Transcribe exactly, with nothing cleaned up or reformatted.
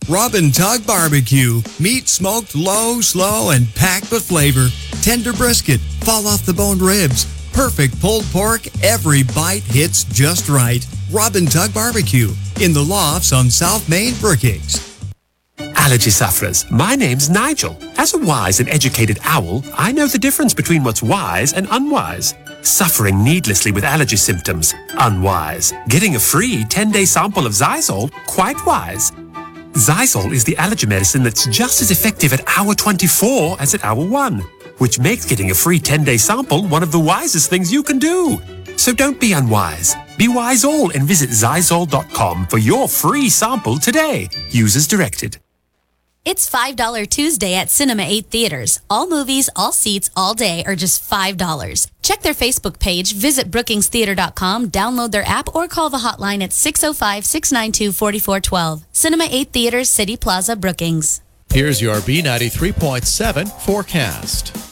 Rub and Tug Barbecue. Meat smoked low, slow, and packed with flavor. Tender brisket, fall off the bone ribs. Perfect pulled pork, every bite hits just right. Rub and Tug Barbecue in the lofts on South Main, Brookings. Allergy sufferers, my name's Nigel. As a wise and educated owl, I know the difference between what's wise and unwise. Suffering needlessly with allergy symptoms, unwise. Getting a free ten-day sample of Zysol, quite wise. Zysol is the allergy medicine that's just as effective at hour twenty-four as at hour one, which makes getting a free ten-day sample one of the wisest things you can do. So don't be unwise. Be wise all and visit Zysol dot com for your free sample today. Use as directed. It's five dollar Tuesday at Cinema eight Theaters. All movies, all seats, all day are just five dollars. Check their Facebook page, visit Brookings Theater dot com, download their app, or call the hotline at six oh five, six nine two, four four one two. Cinema eight Theaters, City Plaza, Brookings. Here's your B ninety-three point seven forecast.